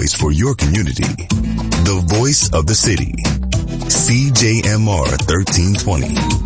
voice for your community. The voice of the city. CJMR 1320.